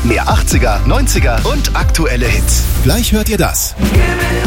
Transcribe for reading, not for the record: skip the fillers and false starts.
Mehr 80er, 90er und aktuelle Hits. Gleich hört ihr das. Give it